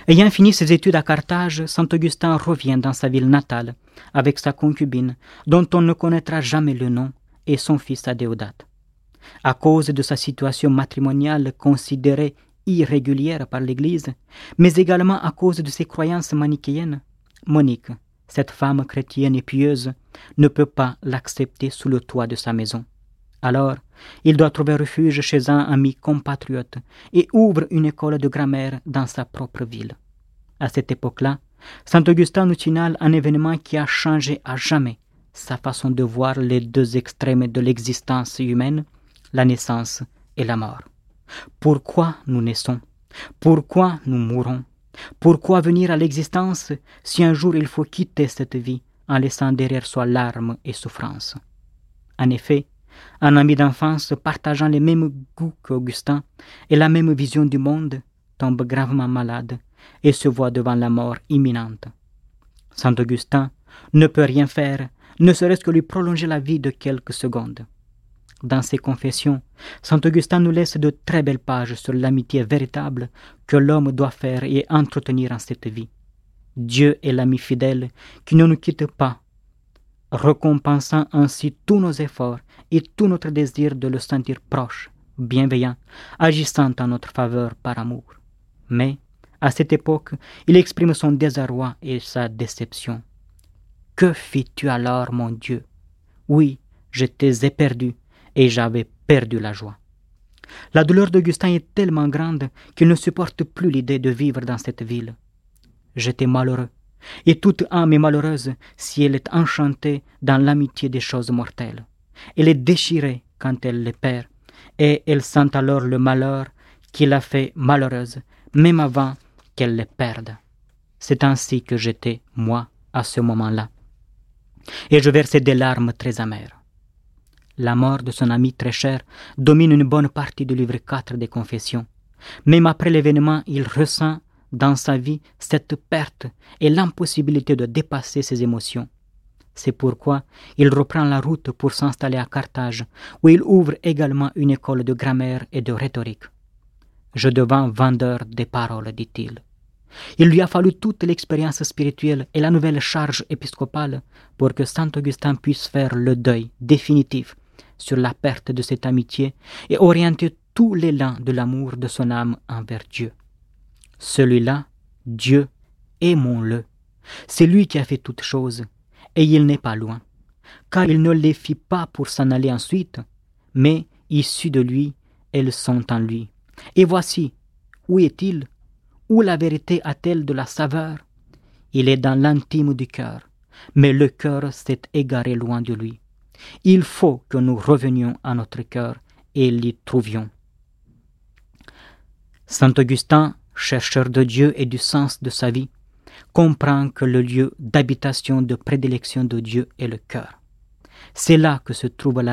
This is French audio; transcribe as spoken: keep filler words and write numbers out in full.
Ayant fini ses études à Carthage, saint Augustin revient dans sa ville natale avec sa concubine, dont on ne connaîtra jamais le nom, et son fils Adéodate. À cause de sa situation matrimoniale considérée irrégulière par l'Église, mais également à cause de ses croyances manichéennes, Monique, cette femme chrétienne et pieuse, ne peut pas l'accepter sous le toit de sa maison. Alors, il doit trouver refuge chez un ami compatriote et ouvre une école de grammaire dans sa propre ville. À cette époque-là, saint Augustin nous signale un événement qui a changé à jamais sa façon de voir les deux extrêmes de l'existence humaine, la naissance et la mort. Pourquoi nous naissons? Pourquoi nous mourons? Pourquoi venir à l'existence si un jour il faut quitter cette vie en laissant derrière soi larmes et souffrances? En effet, un ami d'enfance partageant les mêmes goûts qu'Augustin et la même vision du monde tombe gravement malade et se voit devant la mort imminente. Saint Augustin ne peut rien faire, ne serait-ce que lui prolonger la vie de quelques secondes. Dans ses confessions, saint Augustin nous laisse de très belles pages sur l'amitié véritable que l'homme doit faire et entretenir en cette vie. Dieu est l'ami fidèle qui ne nous quitte pas, récompensant ainsi tous nos efforts et tout notre désir de le sentir proche, bienveillant, agissant en notre faveur par amour. Mais, à cette époque, il exprime son désarroi et sa déception. « Que fis-tu alors, mon Dieu? Oui, j'étais éperdu, et j'avais perdu la joie. » La douleur d'Augustin est tellement grande qu'il ne supporte plus l'idée de vivre dans cette ville. « J'étais malheureux, et toute âme est malheureuse si elle est enchantée dans l'amitié des choses mortelles. Elle est déchirée quand elle les perd, et elle sent alors le malheur qui l'a fait malheureuse, même avant qu'elle les perde. C'est ainsi que j'étais, moi, à ce moment-là. Et je versais des larmes très amères. » La mort de son ami très cher domine une bonne partie du livre quatre des Confessions. Même après l'événement, il ressent dans sa vie cette perte et l'impossibilité de dépasser ses émotions. C'est pourquoi il reprend la route pour s'installer à Carthage, où il ouvre également une école de grammaire et de rhétorique. « Je devins vendeur des paroles, dit-il. » Il lui a fallu toute l'expérience spirituelle et la nouvelle charge épiscopale pour que saint Augustin puisse faire le deuil définitif sur la perte de cette amitié et orienter tout l'élan de l'amour de son âme envers Dieu. Celui-là, Dieu, aimons-le. C'est lui qui a fait toutes choses, et il n'est pas loin, car il ne les fit pas pour s'en aller ensuite, mais issus de lui, elles sont en lui. Et voici, où est-il? Où la vérité a-t-elle de la saveur? Il est dans l'intime du cœur, mais le cœur s'est égaré loin de lui. Il faut que nous revenions à notre cœur et l'y trouvions. Saint Augustin, chercheur de Dieu et du sens de sa vie, comprend que le lieu d'habitation de prédilection de Dieu est le cœur. C'est là que se trouve la